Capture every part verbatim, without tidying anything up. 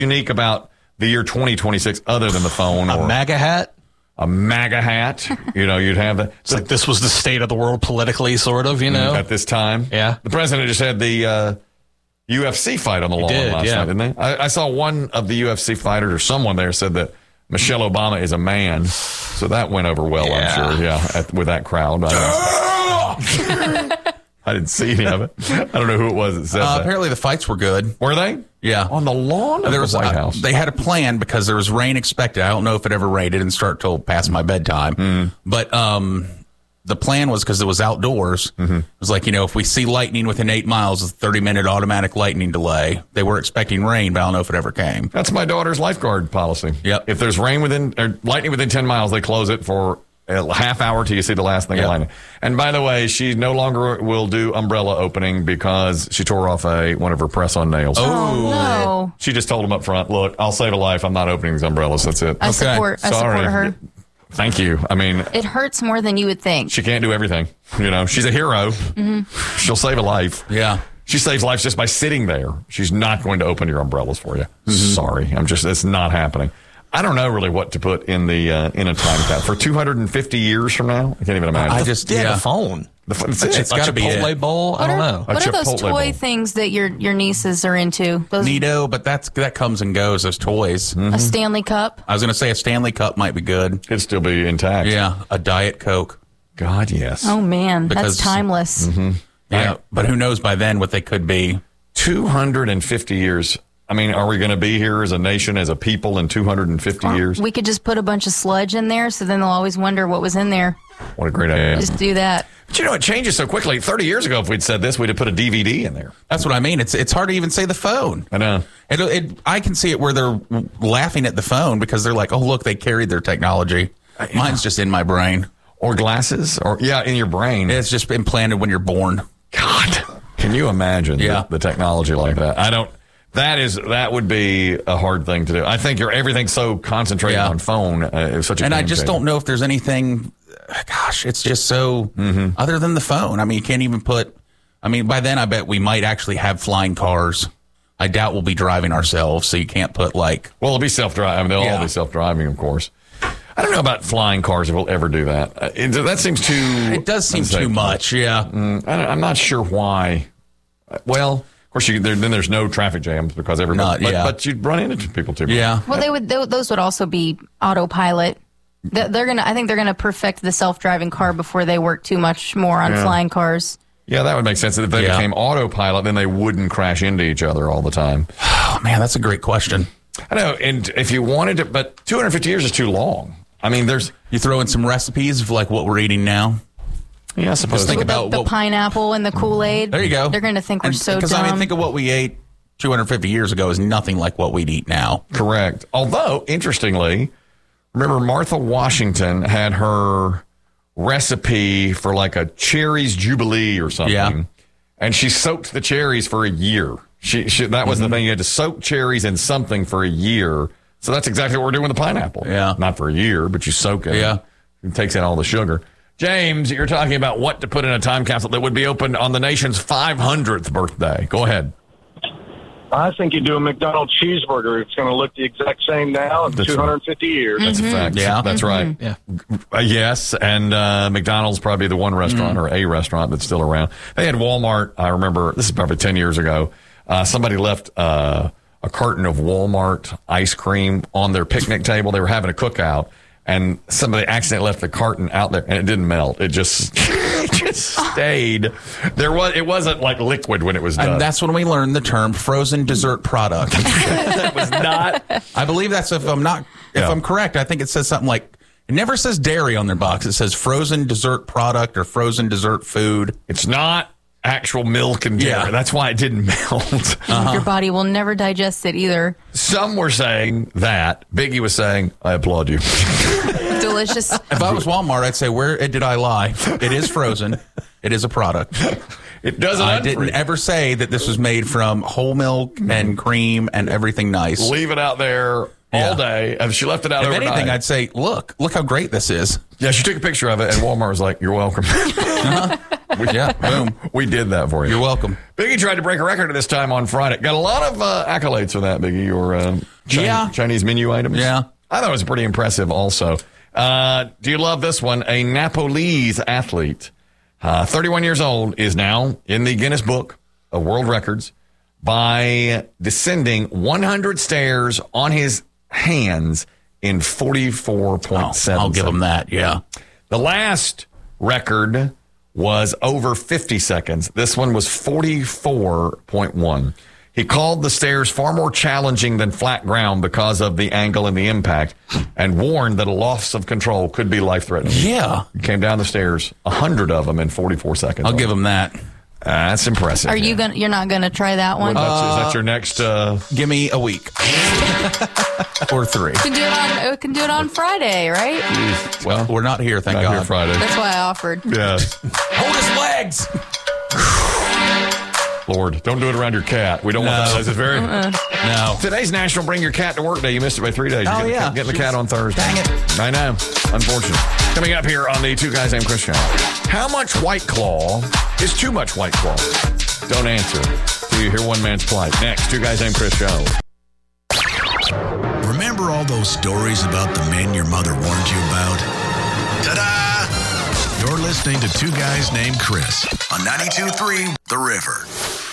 unique about the year twenty twenty-six other than the phone? A or MAGA hat? A MAGA hat. You know, you'd have that. It's like this was the state of the world politically, sort of, you know? At this time. Yeah. The president just had the uh, U F C fight on the lawn did, last yeah. night, didn't they? I, I saw one of the U F C fighters or someone there said that Michelle Obama is a man. So that went over well, Yeah. I'm sure, yeah, at, with that crowd. I, I didn't see any of it. I don't know who it was that said Uh, that. apparently the fights were good. Were they? Yeah. On the lawn of There was the White uh, House. They had a plan because there was rain expected. I don't know if it ever rained. It didn't start till past my bedtime. Mm. But um, the plan was because it was outdoors. Mm-hmm. It was like, you know, if we see lightning within eight miles, it's a thirty-minute automatic lightning delay. They were expecting rain, but I don't know if it ever came. That's my daughter's lifeguard policy. Yep. If there's rain within or lightning within ten miles, they close it for a half hour till you see the last thing Yep. of lightning. And by the way, she no longer will do umbrella opening because she tore off a one of her press-on nails. Oh, no. She just told him up front, look, I'll save a life. I'm not opening these umbrellas. That's it. I support, I Sorry. support her. Thank you. I mean, It hurts more than you would think. she can't do everything. You know, she's a hero. Mm-hmm. She'll save a life. Yeah. She saves lives just by sitting there. She's not going to open your umbrellas for you. Mm-hmm. Sorry. I'm just, it's not happening. I don't know really what to put in the uh, in a time cap for two hundred fifty years from now. I can't even imagine. I just, Yeah, yeah. the phone. The f- it's, It's it's, A gotta be Chipotle it. bowl? I What don't are, know. A what are those Chipotle toy bowl. things that your your nieces are into? Those Neato, but that's that comes and goes as toys. Mm-hmm. a Stanley Cup. I was going to say a Stanley Cup might be good. it'd still be intact. Yeah, a Diet Coke. God, yes. Oh man, Because- that's timeless. Yeah, Right. but who knows by then what they could be. two hundred fifty years. I mean, are we going to be here as a nation, as a people in two hundred fifty years? We could just put a bunch of sludge in there, so then they'll always wonder what was in there. What a great idea. Just do that. But you know, it changes so quickly. thirty years ago, if we'd said this, we'd have put a D V D in there. That's what I mean. It's it's hard to even say the phone. I know. It, it, I can see it where they're laughing at the phone because they're like, oh, look, they carried their technology. Mine's just in my brain. Or glasses, or, yeah, in your brain. It's just implanted when you're born. God, can you imagine Yeah. the, the technology like that? I don't. That is that would be a hard thing to do. I think you're everything's so concentrated Yeah. on phone. Uh, it's such a And I game just changer. don't know if there's anything. Gosh, it's just so other than the phone. I mean, you can't even put. I mean, by then I bet we might actually have flying cars. I doubt we'll be driving ourselves, so you can't put like. Well, it'll be self-driving. I mean, they'll all Yeah. be self-driving, of course. I don't know about flying cars if we'll ever do that. Uh, it, that seems too. It does seem unsafe. too much. Yeah. Mm, I don't, I'm not sure why. Uh, Well, of course, you, there, then there's no traffic jams because everybody. Not- but, yeah. but you'd run into people too much. Yeah. Well, they would. Tho- those would also be autopilot. They're they're gonna. I think they're gonna perfect the self-driving car before they work too much more on Yeah. flying cars. Yeah, that would make sense. If they Yeah. became autopilot, then they wouldn't crash into each other all the time. Oh man, that's a great question. I know, and if you wanted to, but two hundred fifty years is too long. I mean, there's. You throw in some recipes of like what we're eating now. Yeah, I suppose. Just think With about the, the what- pineapple and the Kool-Aid. There you go. They're gonna think we're so dumb. Because I mean, think of what we ate two hundred fifty years ago is nothing like what we'd eat now. Correct. Although, interestingly, remember Martha Washington had her recipe for like a cherries jubilee or something. Yeah. And she soaked the cherries for a year. She, she that was Mm-hmm. the thing. You had to soak cherries in something for a year. So that's exactly what we're doing with the pineapple. Yeah. Not for a year, but you soak it. Yeah. It takes in all the sugar. James, you're talking about what to put in a time capsule that would be open on the nation's five hundredth birthday. Go ahead. I think you do a McDonald's cheeseburger. It's going to look the exact same now in That's two hundred fifty years. That's a fact. Yeah. That's right. Yeah. Uh, yes, and uh, McDonald's probably the one restaurant or a restaurant that's still around. They had Walmart. I remember this is probably ten years ago. Uh, somebody left uh, a carton of Walmart ice cream on their picnic table. They were having a cookout, and somebody accidentally left the carton out there, and it didn't melt. It just it just stayed. There was it wasn't like liquid when it was done. And that's when we learned the term frozen dessert product. that was not. I believe that's if I'm not if Yeah. I'm correct. I think it says something like it never says dairy on their box. It says frozen dessert product or frozen dessert food. It's not actual milk and dairy. Yeah. That's why it didn't melt. Your body will never digest it either. Some were saying that. Biggie was saying, I applaud you. Delicious. If I was Walmart, I'd say, where did I lie? It is frozen. It is a product. It doesn't I didn't unfreeze. ever say that this was made from whole milk and cream and everything nice. Leave it out there Yeah. all day. If she left it out If overnight. anything, I'd say, look, look how great this is. yeah, she took a picture of it, and Walmart was like, you're welcome. We, Yeah, boom. We did that for you. You're welcome. Biggie tried to break a record at this time on Friday. Got a lot of uh, accolades for that, Biggie, your uh, Chinese, Yeah. Chinese menu items. Yeah. I thought it was pretty impressive also. Uh, do you love this one? A Nepalese athlete, uh, thirty-one years old, is now in the Guinness Book of World Records by descending one hundred stairs on his hands in forty-four point seven I'll give seconds. him that, yeah. The last record was over fifty seconds. This one was forty-four point one. He called the stairs far more challenging than flat ground because of the angle and the impact, and warned that a loss of control could be life-threatening. Yeah. He came down the stairs, a hundred of them in forty-four seconds. I'll give him that. Uh, that's impressive. Are you yeah. gonna? You're not gonna try that one? What, that's, is that your next? Uh, Give me a week. Or three. We can do it on. We can do it on Friday, right? Well, we're not here, thank not God. here Friday. That's why I offered. Yeah. Hold his legs. Lord, don't do it around your cat. We don't want No. that. This is very. No. Today's National Bring Your Cat to Work Day. You missed it by three days. Oh, You're getting, yeah. the, getting the cat on Thursday. Dang it. I know. Unfortunate. Coming up here on the Two Guys Named Chris show. How much White Claw is too much White Claw? Don't answer. Do you hear one man's plight? Next, Two Guys Named Chris show. Remember all those stories about the men your mother warned you about? Ta-da! You're listening to Two Guys Named Chris on ninety-two point three The River.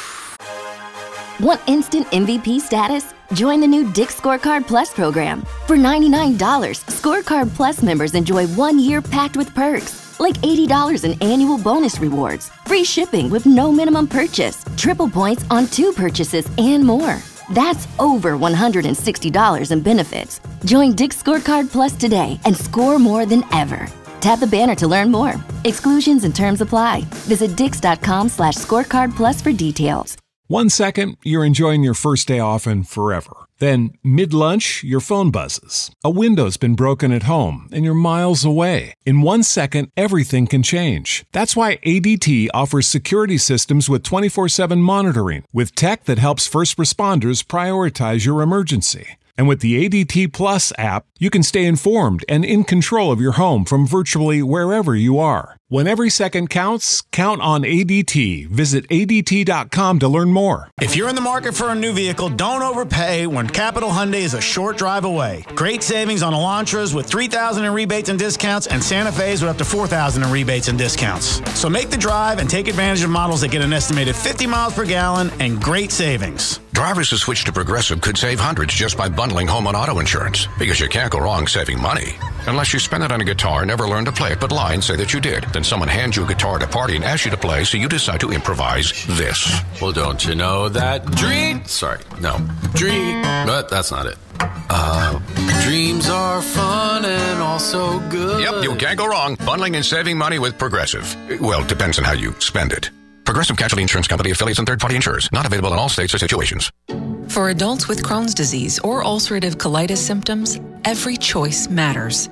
Want instant M V P status? Join the new Dick's Scorecard Plus program. For ninety-nine dollars, Scorecard Plus members enjoy one year packed with perks, like eighty dollars in annual bonus rewards, free shipping with no minimum purchase, triple points on two purchases, and more. That's over one hundred sixty dollars in benefits. Join Dick's Scorecard Plus today and score more than ever. Tap the banner to learn more. Exclusions and terms apply. Visit dix.com slash scorecard plus for details. One second, you're enjoying your first day off and forever. Then, mid-lunch, your phone buzzes. A window's been broken at home, and you're miles away. In one second, everything can change. That's why A D T offers security systems with twenty-four seven monitoring, with tech that helps first responders prioritize your emergency. And with the A D T Plus app, you can stay informed and in control of your home from virtually wherever you are. When every second counts, count on A D T. Visit A D T dot com to learn more. If you're in the market for a new vehicle, don't overpay when Capital Hyundai is a short drive away. Great savings on Elantras with three thousand dollars in rebates and discounts, and Santa Fe's with up to four thousand dollars in rebates and discounts. So make the drive and take advantage of models that get an estimated fifty miles per gallon and great savings. Drivers who switch to Progressive could save hundreds just by bundling home and auto insurance, because you can't go wrong saving money. Unless you spend it on a guitar, never learn to play it, but lie and say that you did. Then someone hands you a guitar at a party and asks you to play, so you decide to improvise this. Well, don't you know that dream... Sorry, no. Dream... But that's not it. Uh, dreams are fun and also good. Yep, you can't go wrong bundling and saving money with Progressive. Well, it depends on how you spend it. Progressive Casualty Insurance Company, affiliates, and third-party insurers. Not available in all states or situations. For adults with Crohn's disease or ulcerative colitis symptoms, every choice matters.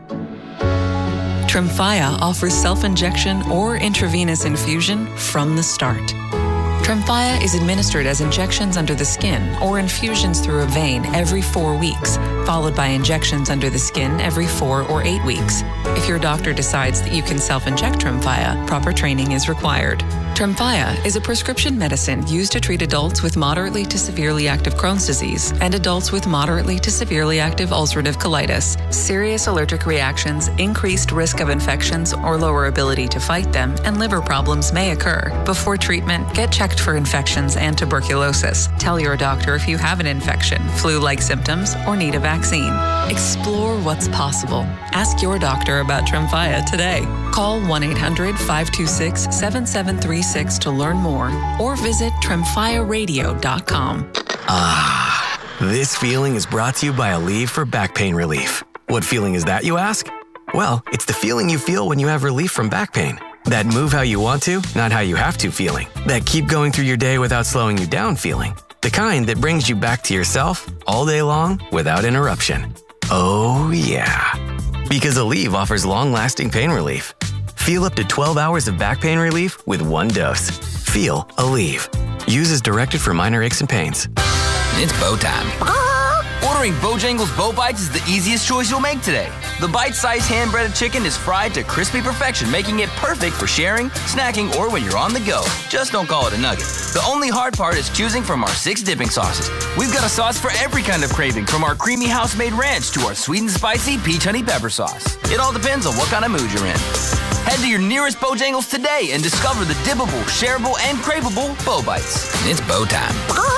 Tremfya offers self-injection or intravenous infusion from the start. Tremfya is administered as injections under the skin or infusions through a vein every four weeks, followed by injections under the skin every four or eight weeks. If your doctor decides that you can self-inject Tremfya, proper training is required. Tremfya is a prescription medicine used to treat adults with moderately to severely active Crohn's disease and adults with moderately to severely active ulcerative colitis. Serious allergic reactions, increased risk of infections or lower ability to fight them, and liver problems may occur. Before treatment, get checked for infections and tuberculosis. Tell your doctor if you have an infection, flu-like symptoms, or need a vaccine. Explore what's possible. Ask your doctor about Tremfya today. Call one eight hundred five two six seven seven three six to learn more or visit tremfya radio dot com. Ah, this feeling is brought to you by Aleve for back pain relief. What feeling is that, you ask? Well, it's the feeling you feel when you have relief from back pain. That move how you want to, not how you have to feeling. That keep going through your day without slowing you down feeling. The kind that brings you back to yourself all day long without interruption. Oh yeah. Because Aleve offers long-lasting pain relief. Feel up to twelve hours of back pain relief with one dose. Feel Aleve. Use as directed for minor aches and pains. It's bow time. Ordering Bojangles Bo Bites is the easiest choice you'll make today. The bite-sized hand-breaded chicken is fried to crispy perfection, making it perfect for sharing, snacking, or when you're on the go. Just don't call it a nugget. The only hard part is choosing from our six dipping sauces. We've got a sauce for every kind of craving, from our creamy house-made ranch to our sweet and spicy peach honey pepper sauce. It all depends on what kind of mood you're in. Head to your nearest Bojangles today and discover the dippable, shareable, and craveable Bo Bites. It's Bo time.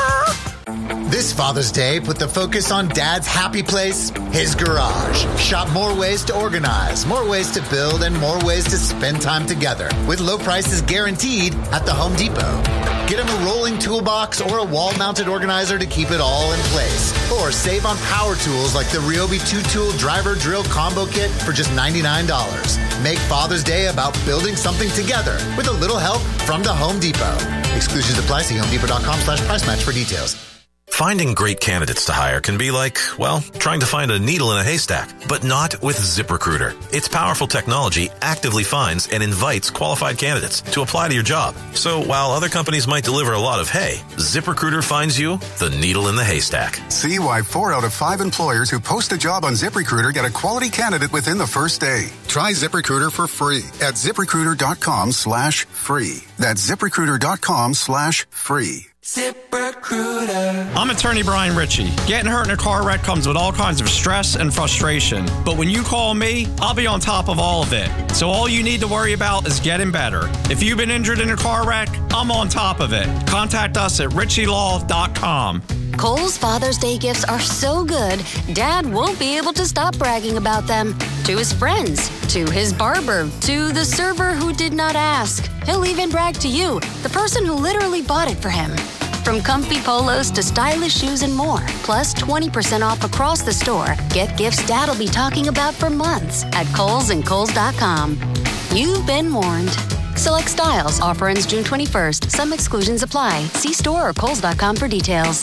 This Father's Day, put the focus on Dad's happy place, his garage. Shop more ways to organize, more ways to build, and more ways to spend time together with low prices guaranteed at the Home Depot. Get him a rolling toolbox or a wall-mounted organizer to keep it all in place. Or save on power tools like the Ryobi two-tool driver drill combo kit for just ninety-nine dollars. Make Father's Day about building something together with a little help from the Home Depot. Exclusions apply. See homedepot.com slash price match for details. Finding great candidates to hire can be like, well, trying to find a needle in a haystack, but not with ZipRecruiter. Its powerful technology actively finds and invites qualified candidates to apply to your job. So while other companies might deliver a lot of hay, ZipRecruiter finds you the needle in the haystack. See why four out of five employers who post a job on ZipRecruiter get a quality candidate within the first day. Try ZipRecruiter for free at ZipRecruiter.com slash free. That's ZipRecruiter.com slash free. ZipRecruiter. I'm attorney Brian Ritchie. Getting hurt in a car wreck comes with all kinds of stress and frustration. But when you call me, I'll be on top of all of it. So all you need to worry about is getting better. If you've been injured in a car wreck, I'm on top of it. Contact us at ritchie law dot com. Kohl's Father's Day gifts are so good, Dad won't be able to stop bragging about them. To his friends, to his barber, to the server who did not ask. He'll even brag to you, the person who literally bought it for him. From comfy polos to stylish shoes and more, plus twenty percent off across the store. Get gifts Dad'll be talking about for months at Kohl's and Kohl's dot com. You've been warned. Select styles. Offer ends June twenty-first. Some exclusions apply. See store or Kohl's dot com for details.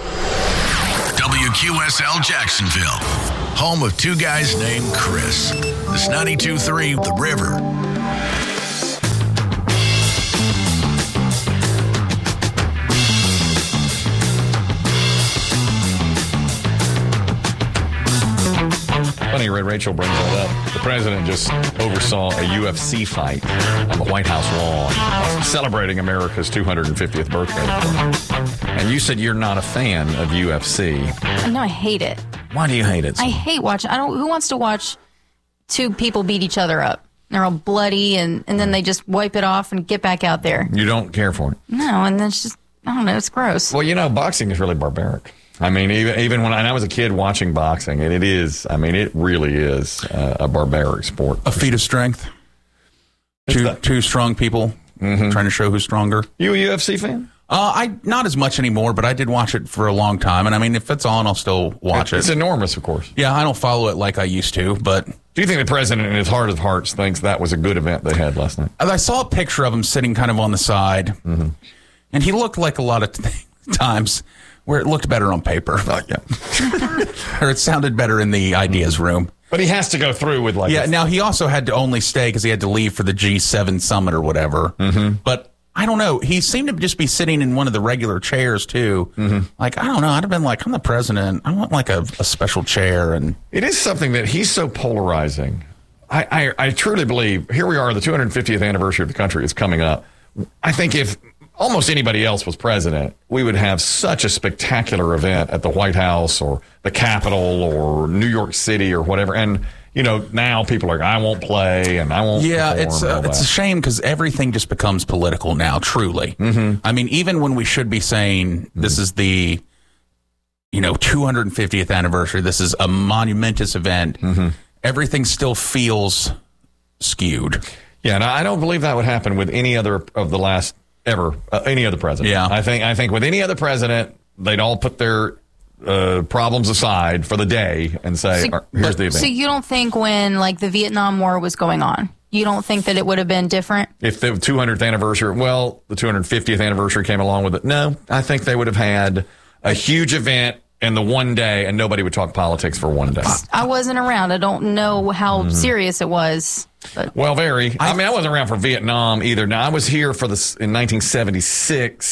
W Q S L Jacksonville, home of two guys named Chris. This ninety-two point three The River. Funny, Rachel brings that up. The president just oversaw a U F C fight on the White House lawn, celebrating America's two hundred fiftieth birthday. And you said you're not a fan of U F C. No, I hate it. Why do you hate it? So I hate watching. I don't. Who wants to watch two people beat each other up? They're all bloody, and, and then they just wipe it off and get back out there. You don't care for it? No, and then it's just, I don't know, it's gross. Well, you know, boxing is really barbaric. I mean, even even when I, and I was a kid watching boxing, and it is, I mean, it really is uh, a barbaric sport. A feat of strength. Two two strong people mm-hmm. trying to show who's stronger. You a U F C fan? Uh, I not as much anymore, but I did watch it for a long time. And I mean, if it's on, I'll still watch it. It's enormous, of course. Yeah, I don't follow it like I used to, but... Do you think the president, in his heart of hearts, thinks that was a good event they had last night? I saw a picture of him sitting kind of on the side, mm-hmm. and he looked like a lot of t- times where it looked better on paper. Oh, yeah. Or it sounded better in the ideas room. But he has to go through with like... Yeah, a- now he also had to only stay because he had to leave for the G seven summit or whatever. Mm-hmm. But... I don't know. He seemed to just be sitting in one of the regular chairs, too. Mm-hmm. Like, I don't know. I'd have been like, I'm the president. I want, like, a, a special chair. And it is something that he's so polarizing. I, I, I truly believe, here we are, the two hundred fiftieth anniversary of the country is coming up. I think if almost anybody else was president, we would have such a spectacular event at the White House or the Capitol or New York City or whatever. And... You know, now people are like, I won't play and I won't Yeah, perform, it's uh, it's a shame because everything just becomes political now, truly. Mm-hmm. I mean, even when we should be saying mm-hmm. this is the, you know, two hundred fiftieth anniversary, this is a monumentous event, mm-hmm. everything still feels skewed. Yeah, and I don't believe that would happen with any other of the last ever, uh, any other president. Yeah. I think, I think with any other president, they'd all put their... Uh, problems aside for the day and say, so, here's the event. So you don't think when like the Vietnam War was going on, you don't think that it would have been different? If the two hundredth anniversary, well, the two hundred fiftieth anniversary came along with it. No, I think they would have had a huge event in the one day and nobody would talk politics for one day. I wasn't around. I don't know how mm-hmm. serious it was. But. Well, very. I, I mean, I wasn't around for Vietnam either. Now, I was here for this in nineteen seventy-six.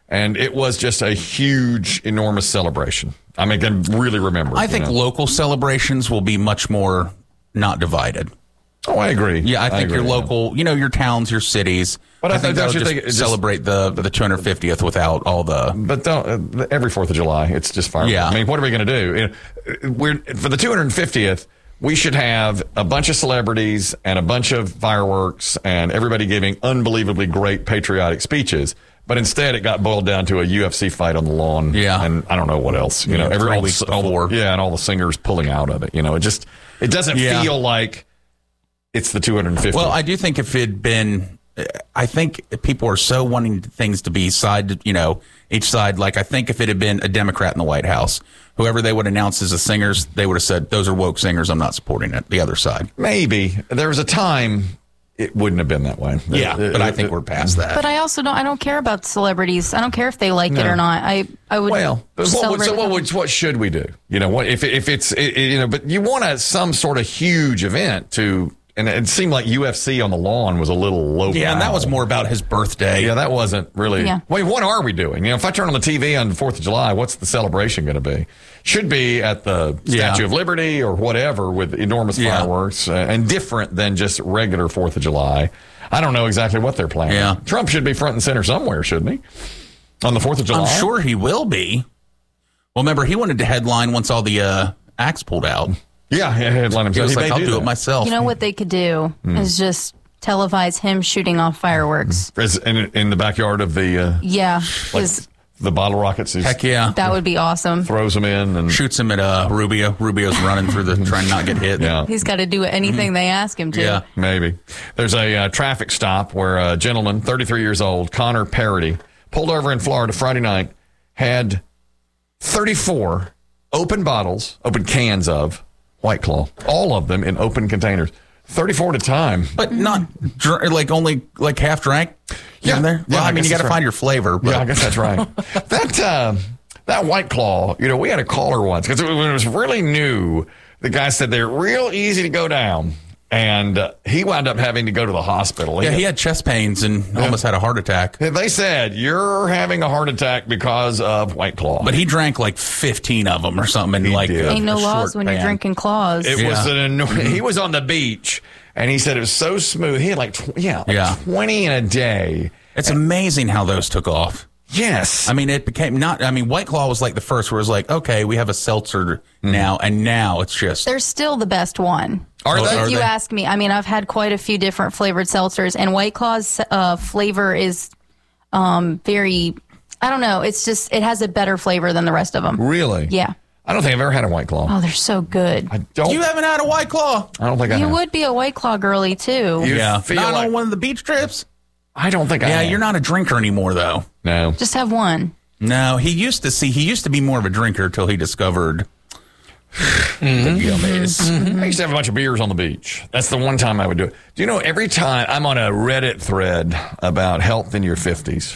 And it was just a huge, enormous celebration. I mean, I can really remember. I think know? local celebrations will be much more not divided. Oh, I agree. Yeah, I think I agree, your yeah. local, you know, your towns, your cities. But I, I think don't they'll you just think it just- celebrate the the two hundred fiftieth without all the. But don't, uh, every Fourth of July, it's just fireworks. Yeah. I mean, what are we going to do? You know, we're for the two hundred fiftieth. We should have a bunch of celebrities and a bunch of fireworks and everybody giving unbelievably great patriotic speeches. But instead, it got boiled down to a U F C fight on the lawn. Yeah. And I don't know what else. You Yeah, know, every three all weeks the, all the- before. yeah, and all the singers pulling out of it. You know, it just it doesn't Yeah. feel like it's the two hundred fiftieth. Well, I do think if it'd been, I think people are so wanting things to be side, you know, each side. Like, I think if it had been a Democrat in the White House, whoever they would announce as the singers, they would have said, those are woke singers. I'm not supporting it. The other side. Maybe there was a time it wouldn't have been that way. Yeah, It- but I it- think it- we're past that. But I also don't. I don't care about celebrities. I don't care if they like it No. or not. I I would. Well, but what, would- celebrate so what, them. would, what should we do? You know, what if if it's it, it- you know, but you want a, some sort of huge event to, and it seemed like U F C on the lawn was a little low. Yeah, and that was more about his birthday. Yeah, that wasn't really. Yeah. Wait, what are we doing? You know, if I turn on the T V on the Fourth of July, what's the celebration going to be? Should be at the Statue Yeah. of Liberty or whatever with enormous Yeah. fireworks uh, and different than just regular Fourth of July. I don't know exactly what they're planning. Yeah. Trump should be front and center somewhere, shouldn't he? On the Fourth of July, I'm sure he will be. Well, remember, he wanted to headline once all the uh, acts pulled out. Yeah, yeah, headline himself. He was He like, may I'll do do that. it myself. You know what they could do Hmm. is just televise him shooting off fireworks. As in, in the backyard of the uh, Yeah, like 'cause the bottle rockets. He Heck yeah. that would be awesome. throws them in and Shoots him at uh, Rubio. Rubio's running through the, trying not to get hit. yeah. He's got to do anything they ask him to. Yeah. Maybe. There's a uh, traffic stop where a gentleman, thirty-three years old, Connor Parody, pulled over in Florida Friday night, had thirty-four open bottles, open cans of White Claw, all of them in open containers, thirty-four at a time. But not dr- like only like half drank. Yeah. In there. Yeah, Well, I I mean, guess you got to that's find right. your flavor. But Yeah, I guess that's right. that uh, that White Claw, you know, we had a caller once because when it was really new, the guy said they're real easy to go down. And uh, he wound up having to go to the hospital. yeah, he had chest pains and almost had a heart attack. They said, you're having a heart attack because of White Claw. But he drank like fifteen of them or something. In like did. a, Ain't no a laws short when you're pan. drinking claws. It Yeah. was an annoying. He was on the beach, and he said it was so smooth. He had like, tw- yeah, like Yeah. twenty in a day. It's amazing how those took off. Yes. I mean, it became not. I mean, White Claw was like the first where it was like, okay, we have a seltzer now, and now it's just. They're still the best one. Are Oh, they? If are you they? ask me, I mean, I've had quite a few different flavored seltzers, and White Claw's uh, flavor is um, very, I don't know, it's just, it has a better flavor than the rest of them. Really? Yeah. I don't think I've ever had a White Claw. Oh, they're so good. I don't. You haven't had a White Claw? I don't think I You have. would be a White Claw girly, too. You Yeah, feel not like- on one of the beach trips. I don't think I Yeah, have. you're not a drinker anymore, though. No. Just have one. No, he used to see. He used to be more of a drinker until he discovered the gummies. I used to have a bunch of beers on the beach. That's the one time I would do it. Do you know, every time I'm on a Reddit thread about health in your fifties.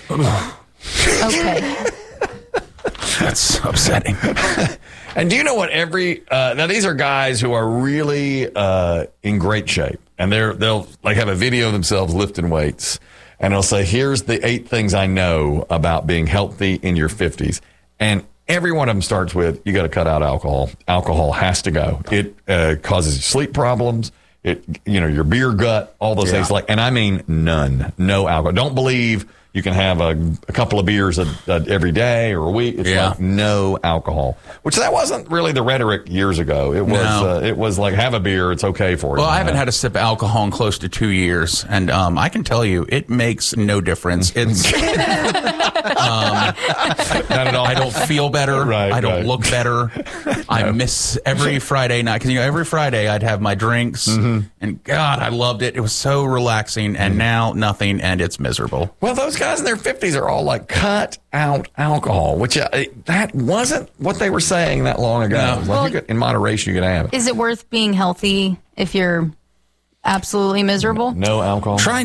Okay. That's upsetting. And do you know what every uh, now these are guys who are really uh, in great shape, and they're they'll like have a video of themselves lifting weights, and they'll say, "Here's the eight things I know about being healthy in your fifties," and every one of them starts with, "You got to cut out alcohol. Alcohol has to go. It uh, causes sleep problems. It you know your beer gut, all those Yeah. things." Like, and I mean none, no alcohol. Don't believe you can have a, a couple of beers a, a, every day or a week. It's Yeah. like no alcohol, which that wasn't really the rhetoric years ago. It was No. uh, it was like have a beer, it's okay for you. Well, I haven't had a sip of alcohol in close to two years, and um, I can tell you, it makes no difference. It's um, Not at all. I don't feel better. Right, I don't right. look better. I miss every Friday night because you know every Friday I'd have my drinks, Mm-hmm. and God, I loved it. It was so relaxing, and now nothing, and it's miserable. Well, those guys in their fifties are all like cut out alcohol, which uh, that wasn't what they were saying that long ago. No. It was like Well, you could, in moderation, you could have it. Is it worth being healthy if you're absolutely miserable? No alcohol. Try not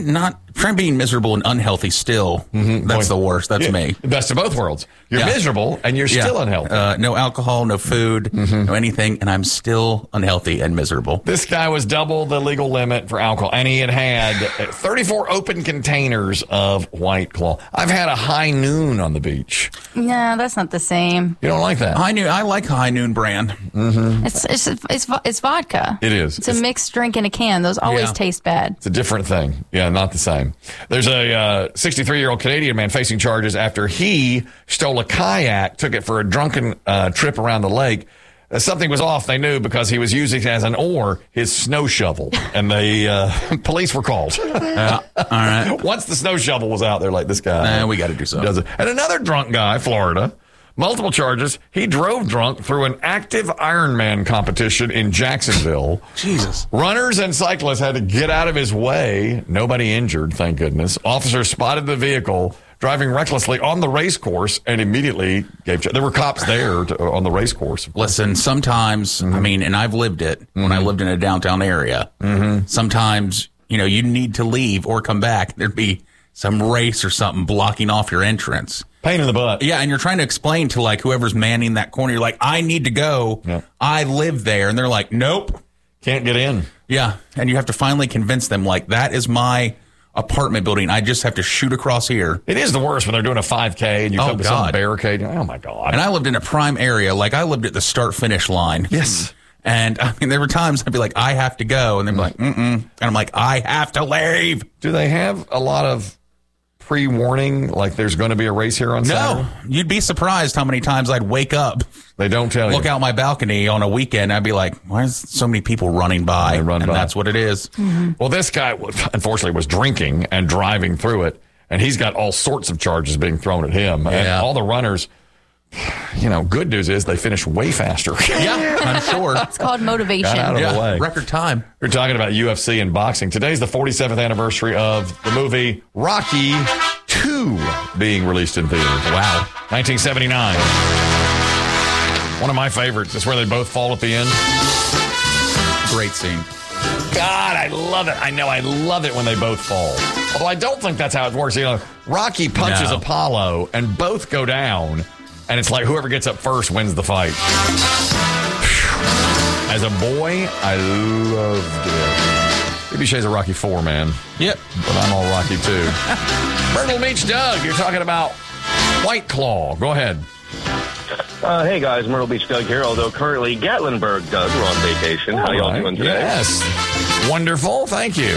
Trying being miserable and unhealthy still. Mm-hmm. That's Boy. the worst. That's yeah. me. The best of both worlds. You're yeah. miserable and you're yeah. still unhealthy. Uh, no alcohol, no food, mm-hmm. no anything, and I'm still unhealthy and miserable. This guy was double the legal limit for alcohol, and he had had thirty-four open containers of White Claw. I've had a High Noon on the beach. No, that's not the same. You don't like that? High Noon. I like High Noon brand. Mm-hmm. It's, it's it's it's vodka. It is. It's, it's a mixed drink in a can. Those always yeah. taste bad. It's a different thing. Yeah, not the same. There's a uh, sixty-three-year-old Canadian man facing charges after he stole a kayak, took it for a drunken uh, trip around the lake. Uh, something was off, they knew, because he was using as an oar his snow shovel, and the uh, police were called. uh, all right. Once the snow shovel was out, they're like, this guy. Nah, we got to do something. Does it. And another drunk guy, Florida, multiple charges. He drove drunk through an active Ironman competition in Jacksonville. Jesus. Runners and cyclists had to get out of his way. Nobody injured, thank goodness. Officers spotted the vehicle driving recklessly on the race course and immediately gave. There were cops there to, on the race course. Listen, sometimes, mm-hmm. I mean, and I've lived it when mm-hmm. I lived in a downtown area. Mm-hmm. Sometimes, you know, you need to leave or come back. There'd be some race or something blocking off your entrance. Pain in the butt. Yeah, and you're trying to explain to, like, whoever's manning that corner. You're like, I need to go. Yeah. I live there. And they're like, nope. Can't get in. Yeah, and you have to finally convince them, like, that is my apartment building. I just have to shoot across here. It is the worst when they're doing a five K and you oh, come to God. some barricade. Oh, my God. And I lived in a prime area. Like, I lived at the start-finish line. Yes. And, I mean, there were times I'd be like, I have to go. And they'd be like, mm-mm. And I'm like, I have to leave. Do they have a lot of pre-warning, like there's going to be a race here on Saturday? No. You'd be surprised how many times I'd wake up. They don't tell you. Look out my balcony on a weekend. I'd be like, why is so many people running by? They run and by. That's what it is. Mm-hmm. Well, this guy, unfortunately, was drinking and driving through it. And he's got all sorts of charges being thrown at him. And Yeah. all the runners, you know, good news is they finish way faster. Yeah, I'm sure. It's called motivation. Got out of Yeah, the way. record time. We're talking about U F C and boxing. Today's the forty-seventh anniversary of the movie Rocky two being released in theaters. Wow. nineteen seventy-nine. One of my favorites. It's where they both fall at the end. Great scene. God, I love it. I know, I love it when they both fall. Although I don't think that's how it works. You know, Rocky punches No. Apollo and both go down. And it's like whoever gets up first wins the fight. As a boy, I loved it. Maybe Shay's a Rocky four, man. Yep. But I'm all Rocky two. Myrtle Beach Doug, you're talking about White Claw. Go ahead. Uh, hey guys, Myrtle Beach Doug here, although currently Gatlinburg Doug, we're on vacation. How y'all Right. doing today? Yes. Wonderful. Thank you.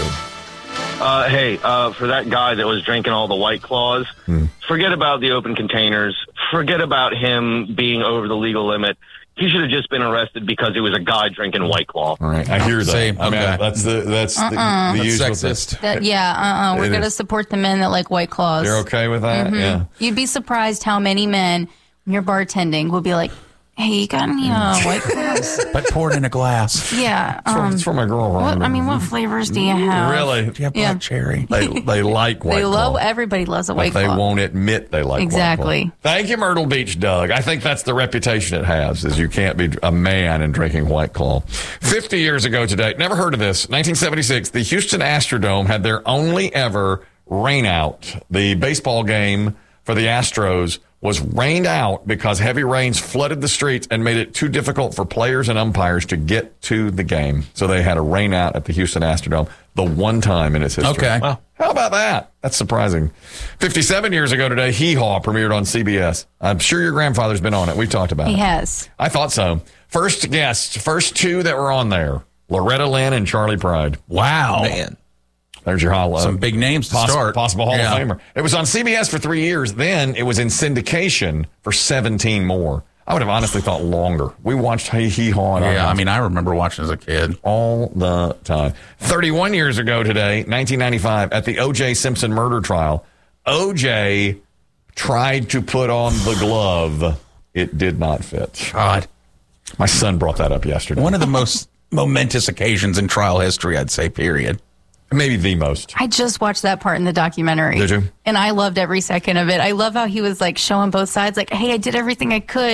Uh, hey, uh, for that guy that was drinking all the White Claws, Hmm. forget about the open containers. Forget about him being over the legal limit. He should have just been arrested because he was a guy drinking White Claw. All right, I hear that. Same. I mean, Okay. that's the that's Uh-uh. the, the That's usual sexist. thing. That, yeah, uh-uh. We're It going to is. support the men that like White Claws. You're okay with that? Mhm. Yeah. You'd be surprised how many men, when you're bartending, will be like, hey, you got any uh, White Claws? But poured in a glass. Yeah. It's for, Um, it's for my girl. what, Rhonda. I mean, what flavors do you have? Really? Do you have black Yeah. cherry? They they like White They Claw. love, everybody loves a But White they Claw. won't admit they like Exactly. White Claw. Thank you, Myrtle Beach Doug. I think that's the reputation it has, is you can't be a man and drinking White Claw. Fifty years ago today, never heard of this, nineteen seventy-six, the Houston Astrodome had their only ever rain out. The baseball game for the Astros was rained out because heavy rains flooded the streets and made it too difficult for players and umpires to get to the game. So they had a rain out at the Houston Astrodome the one time in its history. Okay. Wow. How about that? That's surprising. fifty-seven years ago today, Hee Haw premiered on C B S. I'm sure your grandfather's been on it. We've talked about He it. has. I thought so. First guests, first two that were on there, Loretta Lynn and Charlie Pride. Wow. Man. There's your Hall of Some big names to Poss- start. Possible Hall Yeah. of Famer. It was on C B S for three years. Then it was in syndication for seventeen more. I would have honestly thought longer. We watched Hee Hee Haw. in our Yeah, I house mean, I remember watching as a kid. all the time. thirty-one years ago today, nineteen ninety-five, at the O J Simpson murder trial, O J tried to put on the glove. It did not fit. God. My son brought that up yesterday. One of the most momentous occasions in trial history, I'd say, period. Maybe the most. I just watched that part in the documentary. Did you? And I loved every second of it. I love how he was like showing both sides, like, hey, I did everything I could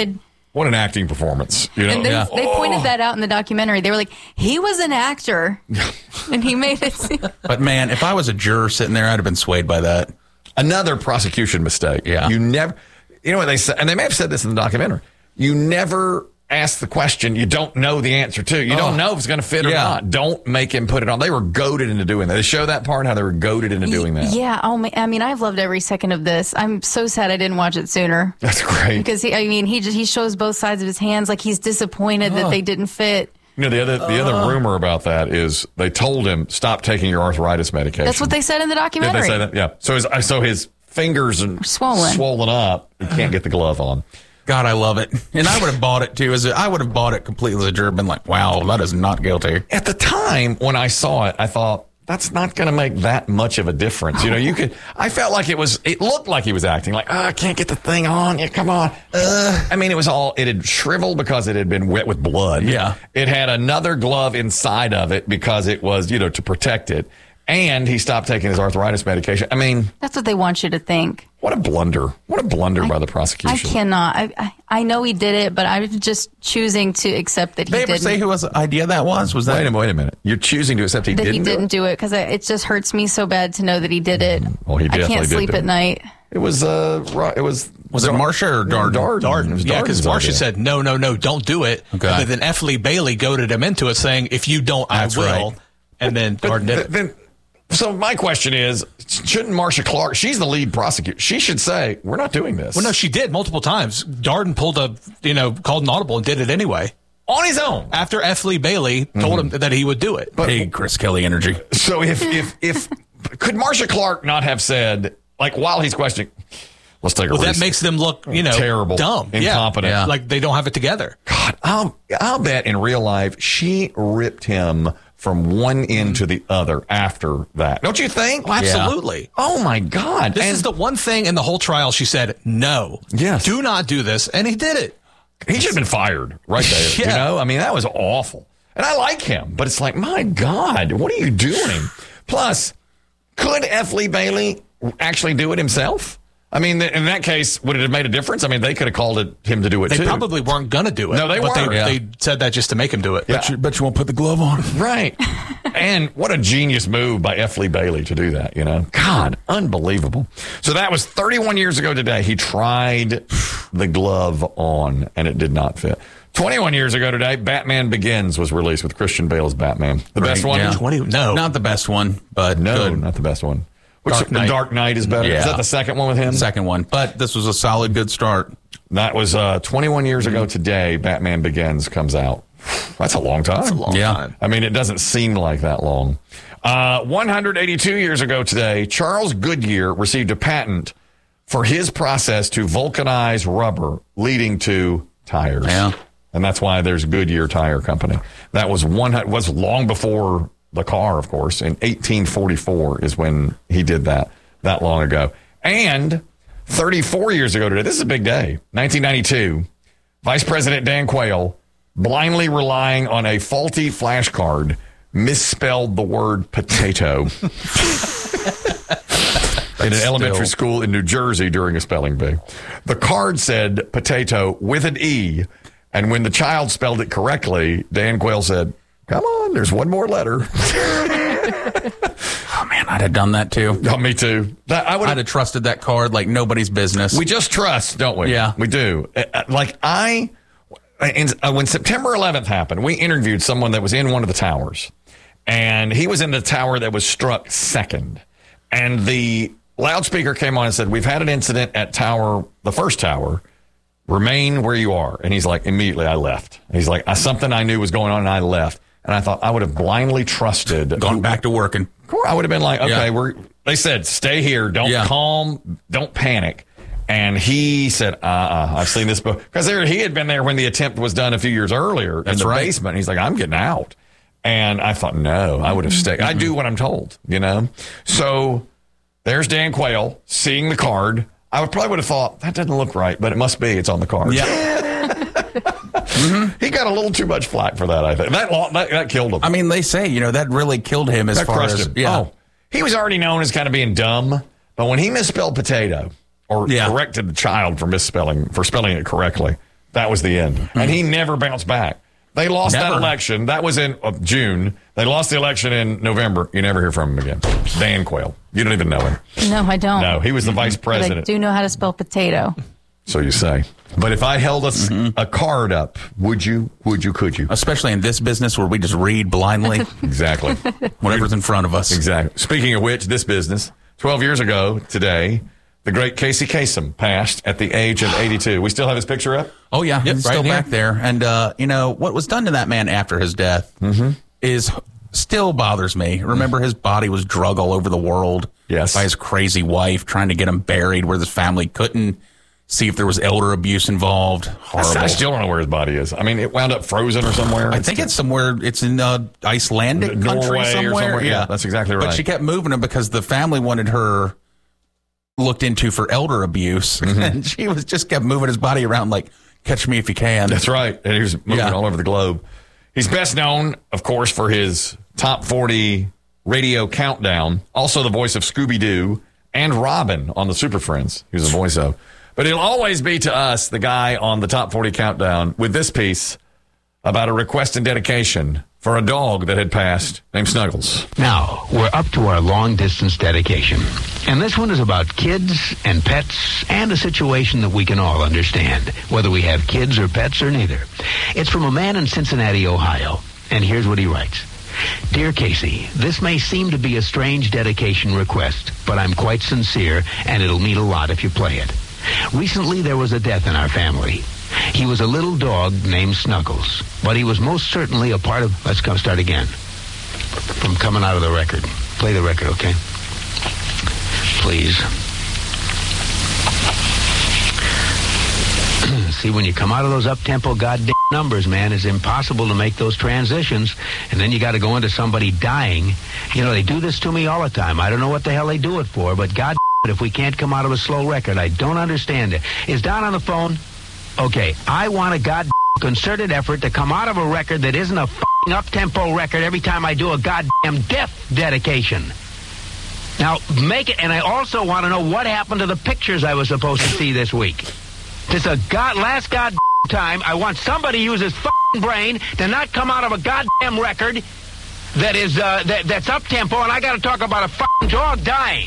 What an acting performance. You know? And they, yeah. they pointed Oh. that out in the documentary. They were like, he was an actor. And he made it seem. But man, if I was a juror sitting there, I'd have been swayed by that. Another prosecution mistake. Yeah. You never, you know what they said, and they may have said this in the documentary. You never ask the question you don't know the answer to. You Oh. don't know if it's going to fit or Yeah. not. Don't make him put it on. They were goaded into doing that. They show that part, how they were goaded into doing that. Yeah. Oh, my, I mean, I've loved every second of this. I'm so sad I didn't watch it sooner. That's great. Because, he, I mean, he just, he shows both sides of his hands. Like, he's disappointed that Oh. they didn't fit. You know, the other the other Uh. rumor about that is they told him, stop taking your arthritis medication. That's what they said in the Did documentary. they say that? Yeah. So his, so his fingers are swollen. swollen up. He can't get the glove on. God, I love it. And I would have bought it too. As a, I would have bought it completely as a juror, been like, wow, that is not guilty. At the time when I saw it, I thought, that's not going to make that much of a difference. You know, you could, I felt like it was, it looked like he was acting like, oh, I can't get the thing on. Yeah, come on. Uh, I mean, it was all, it had shriveled because it had been wet with blood. Yeah. It had another glove inside of it because it was, you know, to protect it. And he stopped taking his arthritis medication. I mean, That's what they want you to think. what a blunder. What a blunder by the I prosecution. cannot. I, I I know he did it, but I'm just choosing to accept that he They ever didn't. say whose idea that was? Was that? Wait a minute, wait a minute. You're choosing to accept he that didn't, he do didn't it? do it because it just hurts me so bad to know that he did it. Well, he I definitely can't did sleep do at it. night. It was, uh, Ro- it was, Was it Marsha or Darden? Darden. Darden. It was Yeah, because Darden's Marcia idea. said, no, no, no, don't do it. Okay. But then F. Lee Bailey goaded him into it, saying, if you don't, That's I will. right. And then Darden did it. Then, so my question is, shouldn't Marsha Clark, she's the lead prosecutor, she should say, we're not doing this. Well, no, she did multiple times. Darden pulled a, you know, called an audible and did it anyway. On his own. After F. Lee Bailey told him that he would do it. But- Hey, Chris Kelly energy. So if, if, if, could Marsha Clark not have said, like, while he's questioning, let's take a Well, that recess. makes them look, you know, Terrible. dumb. Incompetent. Yeah. Like they don't have it together. God, I'll, I'll bet in real life she ripped him from one end to the other after that. Don't you think? Oh, absolutely. Oh, my God. This And is the one thing in the whole trial she said, no. Yes. Do not do this. And he did it. he should have been fired right there. Yeah. You know, I mean, that was awful. And I like him, but it's like, my God, what are you doing? Plus, could F. Lee Bailey actually do it himself? I mean, in that case, would it have made a difference? I mean, they could have called it him to do it They too. probably weren't going to do it. No, they but weren't. They, Yeah. they said that just to make him do it. Yeah. Bet you, bet you won't put the glove on. Right. And what a genius move by F. Lee Bailey to do that, you know? God, unbelievable. So that was thirty-one years ago today. He tried the glove on, and it did not fit. twenty-one years ago today, Batman Begins was released with Christian Bale's Batman. The best one? Yeah. twenty No. Not the best one, but No, good. not the best one. Which, Dark The Knight. Dark Knight is better. Yeah. Is that the second one with him? Second one. But this was a solid, good start. That was uh, twenty-one years ago today, Batman Begins comes out. That's a long time. That's a long Yeah. time. I mean, it doesn't seem like that long. Uh, one hundred eighty-two years ago today, Charles Goodyear received a patent for his process to vulcanize rubber, leading to tires. Yeah. And that's why there's Goodyear Tire Company. That was one was long before the car, of course. In eighteen forty-four is when he did that, that long ago. And thirty-four years ago today, this is a big day, nineteen ninety-two, Vice President Dan Quayle, blindly relying on a faulty flashcard, misspelled the word potato in an elementary school in New Jersey during a spelling bee. The card said potato with an E, and when the child spelled it correctly, Dan Quayle said, come on, there's one more letter. Oh, man, I'd have done that too. Oh, me too. That, I would I'd have trusted that card like nobody's business. We just trust, don't we? Yeah. We do. Uh, uh, Like I, and, uh, when September eleventh happened, we interviewed someone that was in one of the towers, and he was in the tower that was struck second. And the loudspeaker came on and said, we've had an incident at tower, the first tower, remain where you are. And he's like, immediately I left. He's like, I, something I knew was going on and I left. And I thought I would have blindly trusted. Gone back to working. I would have been like, okay, Yeah. we're, they said, stay here. Don't Yeah. calm. Don't panic. And he said, uh-uh, I've seen this before. Because he had been there when the attempt was done a few years earlier That's in the right. basement. He's like, I'm getting out. And I thought, no, I would have stayed. I do what I'm told, you know? So there's Dan Quayle seeing the card. I would probably would have thought, that doesn't look right, but it must be. It's on the card. Yeah. mm-hmm. He got a little too much flack for that, I think. That, that, that killed him. I mean, they say, you know, that really killed him as That far crushed as. him. Yeah. Oh, he was already known as kind of being dumb, but when he misspelled potato or Yeah. corrected the child for misspelling, for spelling it correctly, that was the end. And he never bounced back. They lost Never. that election. That was in uh, June. They lost the election in November. You never hear from him again. Dan Quayle. You don't even know him. No, I don't. No, he was the vice But I president. do know how to spell potato. So you say. But if I held a, a card up, would you, would you, could you? Especially in this business where we just read blindly. Exactly. Whatever's in front of us. Exactly. Speaking of which, this business, twelve years ago today, the great Casey Kasem passed at the age of eighty-two. We still have his picture up? Oh, yeah. Yep, It's right still here. back there. And, uh, you know, what was done to that man after his death Mm-hmm. is still bothers me. Remember, his body was drug all over the world yes. by his crazy wife trying to get him buried where his family couldn't see if there was elder abuse involved. Horrible. I still don't know where his body is. I mean, it wound up frozen or somewhere. I think it's somewhere, it's in uh, Icelandic Norway country or somewhere. somewhere. Yeah, that's exactly right. But she kept moving him because the family wanted her looked into for elder abuse. Mm-hmm. And she was just kept moving his body around like, catch me if you can. That's right. And he was moving Yeah. all over the globe. He's best known, of course, for his top forty radio countdown. Also the voice of Scooby-Doo and Robin on the Super Friends. He was the voice of. But he'll always be to us the guy on the top forty countdown with this piece about a request and dedication for a dog that had passed named Snuggles. Now, we're up to our long-distance dedication. And this one is about kids and pets and a situation that we can all understand, whether we have kids or pets or neither. It's from a man in Cincinnati, Ohio. And here's what he writes. Dear Casey, this may seem to be a strange dedication request, but I'm quite sincere, and it'll mean a lot if you play it. Recently, there was a death in our family. He was a little dog named Snuggles, but he was most certainly a part of... Let's come start again. From coming out of the record. Play the record, okay? Please. See, when you come out of those up-tempo goddamn numbers, man, it's impossible to make those transitions, and then you got to go into somebody dying. You know, they do this to me all the time. I don't know what the hell they do it for, but god if we can't come out of a slow record, I don't understand it. Is Don on the phone? Okay, I want a god concerted effort to come out of a record that isn't a f***ing up-tempo record every time I do a goddamn death dedication. Now, make it, and I also want to know what happened to the pictures I was supposed to see this week. This is a god, last goddamn time, I want somebody to use his f***ing brain to not come out of a goddamn record that is, uh, that, that's up-tempo, and I got to talk about a f***ing dog dying.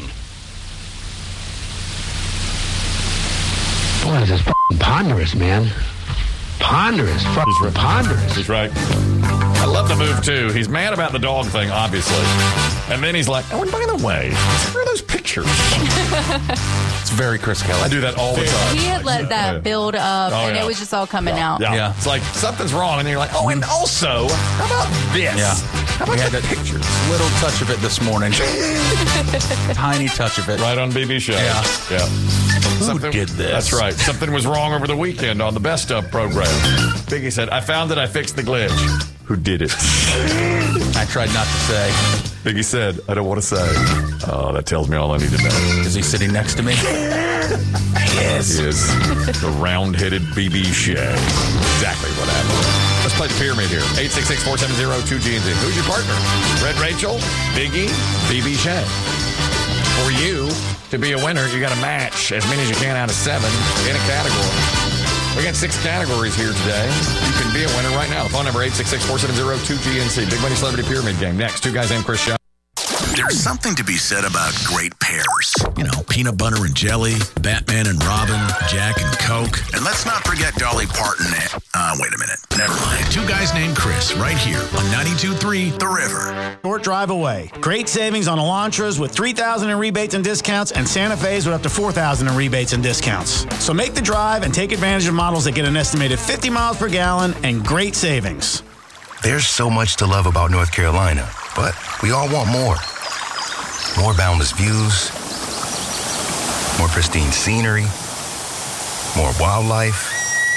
Boy, this is f***ing ponderous, man. Ponderous. Fucking right. Ponderous. He's right. I love the move, too. He's mad about the dog thing, obviously. And then he's like, oh, and by the way, where are those pictures? It's very Chris Kelly. I do that all the time. He had let that build up, Oh, and yeah. it was just all coming out. Yeah. Yeah. It's like something's wrong. And then you're like, oh, and also, how about this? Yeah. How about We had the that pictures? little touch of it this morning. Tiny touch of it. Right on B B Show. Yeah. Yeah. Who did this? That's right. Something was wrong over the weekend on the Best Of program. Biggie said, I found that I fixed the glitch. Who did it? I tried not to say. Biggie said, I don't want to say. Oh, that tells me all I need to know. Is he sitting next to me? Yes. He is. The round-headed B B Shea. Exactly what happened. Let's play the pyramid here. eight six six, four seven zero, two G N Z. Who's your partner? Red Rachel, Biggie, B B Shea. For you to be a winner, you got to match as many as you can out of seven in a category. We got six categories here today. You can be a winner right now. The phone number eight six six, four seven zero, two G N C. Big Money Celebrity Pyramid Game. Next, two guys named Chris Shaw. There's something to be said about great pairs. You know, peanut butter and jelly, Batman and Robin, Jack and Coke. And let's not forget Dolly Parton and... Uh, wait a minute. Never mind. Two guys named Chris right here on ninety-two point three The River. Short drive away. Great savings on Elantras with three thousand dollars in rebates and discounts, and Santa Fe's with up to four thousand dollars in rebates and discounts. So make the drive and take advantage of models that get an estimated fifty miles per gallon and great savings. There's so much to love about North Carolina, but we all want more. More boundless views, more pristine scenery, more wildlife,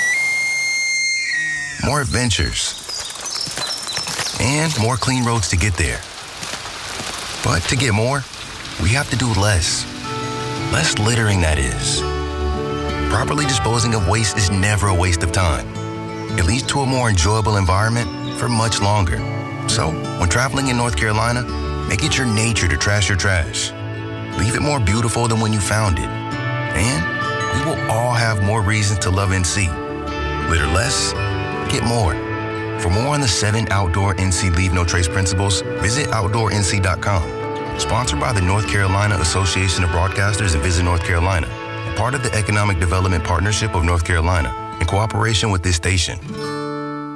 more adventures, and more clean roads to get there. But to get more, we have to do less. Less littering, that is. Properly disposing of waste is never a waste of time. It leads to a more enjoyable environment for much longer. So, when traveling in North Carolina, make it your nature to trash your trash. Leave it more beautiful than when you found it. And we will all have more reasons to love N C. Litter less, get more. For more on the seven Outdoor N C Leave No Trace principles, visit outdoor n c dot com. Sponsored by the North Carolina Association of Broadcasters and Visit North Carolina, and part of the Economic Development Partnership of North Carolina, in cooperation with this station.